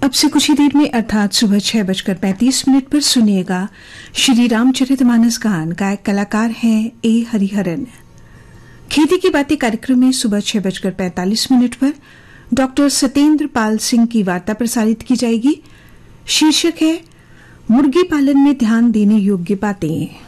अब से कुछ ही देर में अर्थात सुबह 6:35 पर सुनिएगा श्री रामचरितमानस गान। गायक कलाकार हैं ए हरिहरन। खेती की बातें कार्यक्रम में सुबह 6:45 पर डॉक्टर सतेंद्र पाल सिंह की वार्ता प्रसारित की जाएगी। शीर्षक है मुर्गी पालन में ध्यान देने योग्य बातें।